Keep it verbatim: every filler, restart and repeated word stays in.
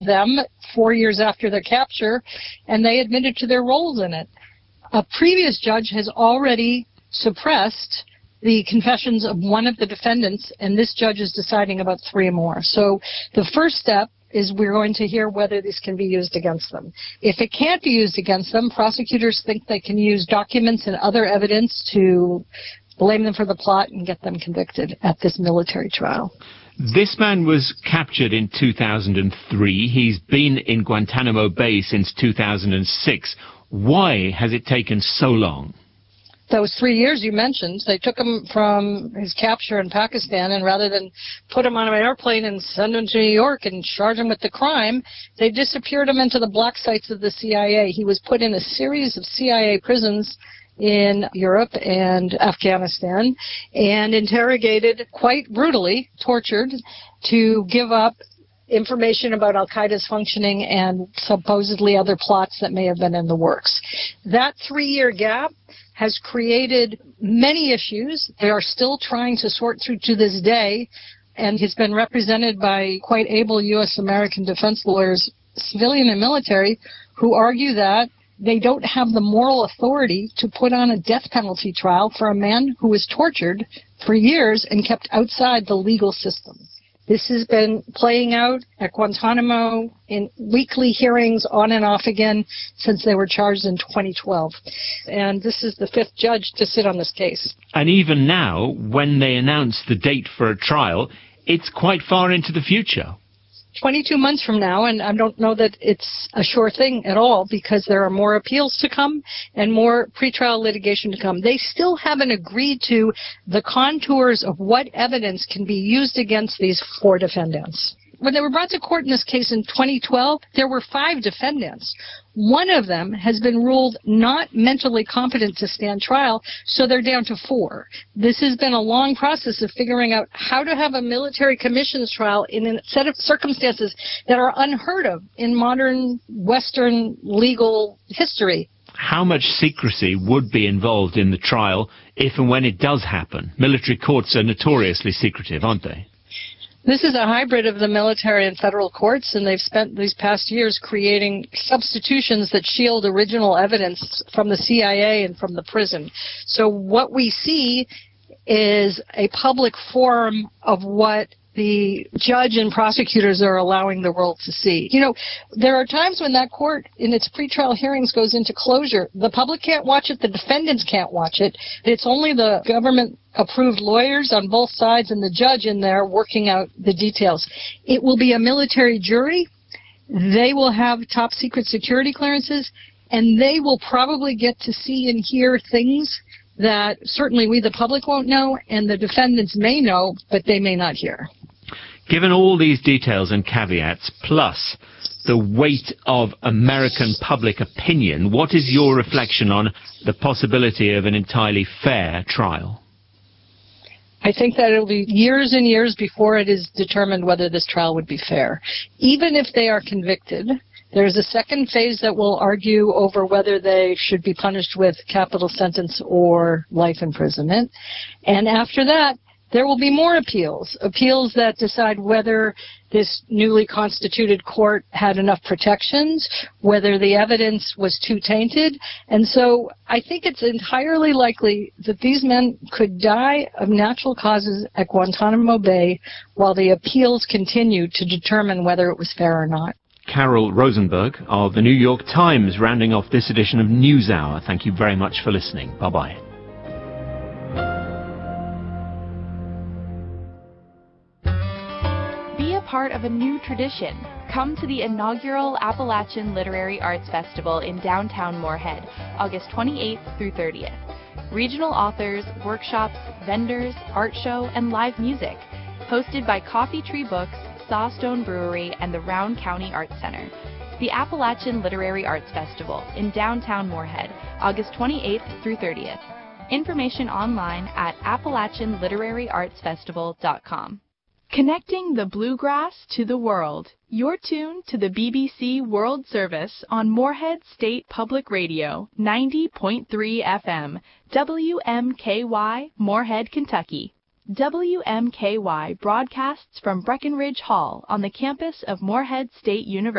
them four years after their capture, and they admitted to their roles in it. A previous judge has already suppressed the confessions of one of the defendants, and this judge is deciding about three more. So the first step is we're going to hear whether these can be used against them. If it can't be used against them, prosecutors think they can use documents and other evidence to blame them for the plot and get them convicted at this military trial. This man was captured in two thousand three. He's been in Guantanamo Bay since two thousand six. Why has it taken so long? Those three years you mentioned, they took him from his capture in Pakistan, and rather than put him on an airplane and send him to New York and charge him with the crime, they disappeared him into the black sites of the C I A. He was put in a series of C I A prisons in Europe and Afghanistan and interrogated quite brutally, tortured, to give up information about Al-Qaeda's functioning and supposedly other plots that may have been in the works. That three-year gap has created many issues. They are still trying to sort through to this day, and he's been represented by quite able U S American defense lawyers, civilian and military, who argue that they don't have the moral authority to put on a death penalty trial for a man who was tortured for years and kept outside the legal system. This has been playing out at Guantanamo in weekly hearings on and off again since they were charged in twenty twelve. And this is the fifth judge to sit on this case. And even now, when they announce the date for a trial, it's quite far into the future. twenty-two months from now, and I don't know that it's a sure thing at all because there are more appeals to come and more pretrial litigation to come. They still haven't agreed to the contours of what evidence can be used against these four defendants. When they were brought to court in this case in twenty twelve, there were five defendants. One of them has been ruled not mentally competent to stand trial, so they're down to four. This has been a long process of figuring out how to have a military commissions trial in a set of circumstances that are unheard of in modern Western legal history. How much secrecy would be involved in the trial if and when it does happen? Military courts are notoriously secretive, aren't they? This is a hybrid of the military and federal courts, and they've spent these past years creating substitutions that shield original evidence from the C I A and from the prison. So what we see is a public forum of what the judge and prosecutors are allowing the world to see. You know, there are times when that court, in its pretrial hearings, goes into closure. The public can't watch it. The defendants can't watch it. It's only the government-approved lawyers on both sides and the judge in there working out the details. It will be a military jury. They will have top-secret security clearances, and they will probably get to see and hear things that certainly we, the public, won't know, and the defendants may know, but they may not hear. Given all these details and caveats, plus the weight of American public opinion, what is your reflection on the possibility of an entirely fair trial? I think that it will be years and years before it is determined whether this trial would be fair. Even if they are convicted, there's a second phase that will argue over whether they should be punished with capital sentence or life imprisonment. And after that, there will be more appeals, appeals that decide whether this newly constituted court had enough protections, whether the evidence was too tainted. And so I think it's entirely likely that these men could die of natural causes at Guantanamo Bay while the appeals continue to determine whether it was fair or not. Carol Rosenberg of the New York Times, rounding off this edition of NewsHour. Thank you very much for listening. Bye-bye. Be a part of a new tradition. Come to the inaugural Appalachian Literary Arts Festival in downtown Moorhead, August twenty-eighth through thirtieth. Regional authors, workshops, vendors, art show, and live music. Hosted by Coffee Tree Books, Sawstone Brewery, and the Round County Arts Center. The Appalachian Literary Arts Festival in downtown Moorhead, August twenty-eighth through thirtieth. Information online at appalachian literary arts festival dot com. Connecting the bluegrass to the world. You're tuned to the B B C World Service on Moorhead State Public Radio, ninety point three F M, W M K Y, Moorhead, Kentucky. W M K Y broadcasts from Breckenridge Hall on the campus of Moorhead State University.